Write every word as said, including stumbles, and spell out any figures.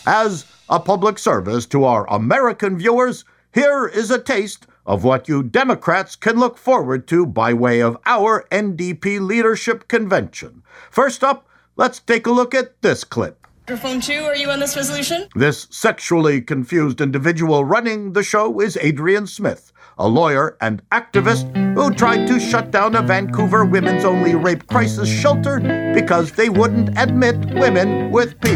As a public service to our American viewers, here is a taste of what you Democrats can look forward to by way of our N D P Leadership Convention. First up, let's take a look at this clip. Microphone two, are you on this resolution? This sexually confused individual running the show is Adrian Smith, a lawyer and activist who tried to shut down a Vancouver women's-only rape crisis shelter because they wouldn't admit women with penises.